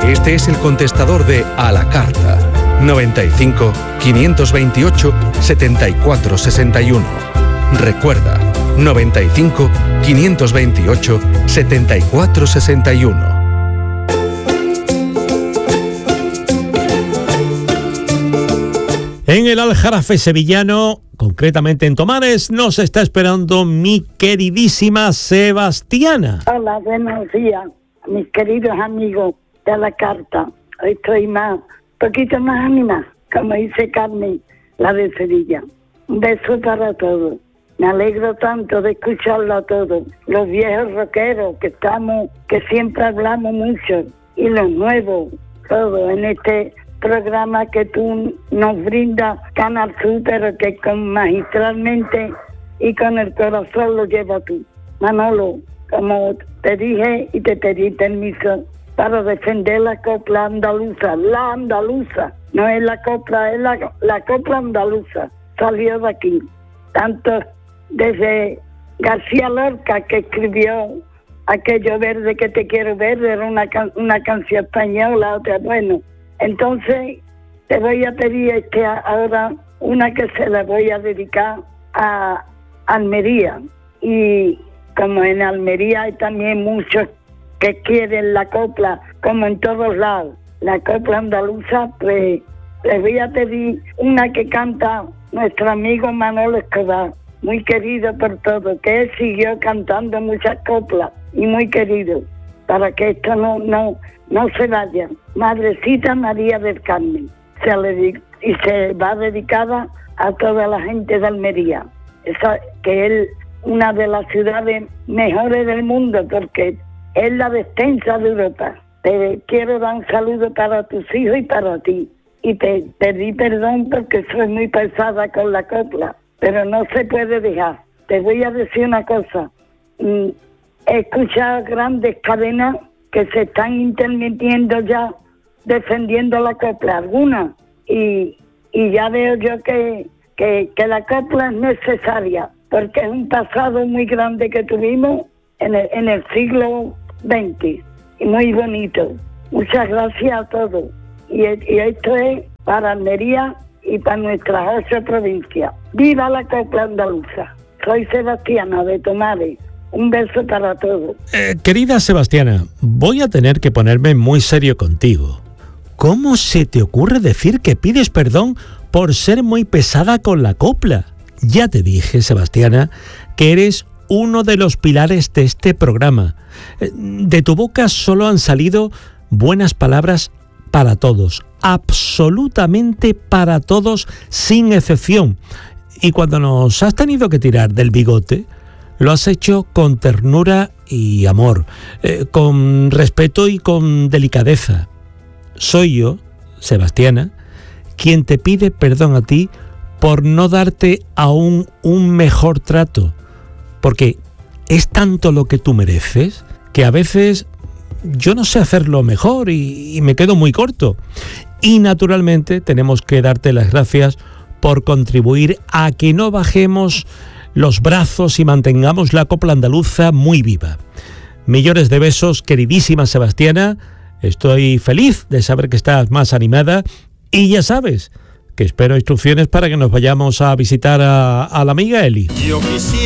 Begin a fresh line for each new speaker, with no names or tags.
Este es el contestador de A la Carta. 95 528 74 61. Recuerda, 95 528 74 61.
En el Aljarafe sevillano, concretamente en Tomares, nos está esperando mi queridísima Sebastiana.
Hola, buenos días, mis queridos amigos de La Carta. Hoy estoy poquito más animada, como dice Carmen, la de Sevilla. Un beso para todos. Me alegro tanto de escucharlo a todos. Los viejos rockeros que siempre hablamos mucho, y los nuevos, todos en este programa que tú nos brindas, Canal Sur, pero que magistralmente y con el corazón lo llevas tú. Manolo, como te dije y te pedí permiso para defender la copla andaluza, no es la copla, es la copla andaluza, salió de aquí. Tanto desde García Lorca, que escribió Aquello verde que te quiero ver, era una canción española, otra, bueno. Entonces, te voy a pedir que ahora una que se la voy a dedicar a Almería. Y como en Almería hay también muchos que quieren la copla, como en todos lados, la copla andaluza, pues les voy a pedir una que canta nuestro amigo Manolo Escobar, muy querido por todos, que él siguió cantando muchas coplas y muy querido, para que esto no se vaya. Madrecita María del Carmen, y se va dedicada a toda la gente de Almería, que es una de las ciudades mejores del mundo, porque es la despensa de Europa. Te quiero dar un saludo para tus hijos y para ti. Y te pedí perdón porque soy muy pesada con la copla, pero no se puede dejar. Te voy a decir una cosa. He escuchado grandes cadenas que se están intermitiendo ya, defendiendo la copla, algunas. Y ya veo yo que la copla es necesaria, porque es un pasado muy grande que tuvimos en el siglo XX, y muy bonito. Muchas gracias a todos. Y esto es para Almería y para nuestras 8 provincias. ¡Viva la copla andaluza! Soy Sebastiana de Tomares. Un beso para todos.
Querida Sebastiana, voy a tener que ponerme muy serio contigo. ¿Cómo se te ocurre decir que pides perdón por ser muy pesada con la copla? Ya te dije, Sebastiana, que eres uno de los pilares de este programa. De tu boca solo han salido buenas palabras para todos, absolutamente para todos, sin excepción. Y cuando nos has tenido que tirar del bigote, lo has hecho con ternura y amor, con respeto y con delicadeza. Soy yo, Sebastiana, quien te pide perdón a ti por no darte aún un mejor trato, porque es tanto lo que tú mereces que a veces yo no sé hacerlo mejor y me quedo muy corto. Y naturalmente tenemos que darte las gracias por contribuir a que no bajemos los brazos y mantengamos la copla andaluza muy viva. Millones de besos, queridísima Sebastiana. Estoy feliz de saber que estás más animada y ya sabes que espero instrucciones para que nos vayamos a visitar a la amiga Eli.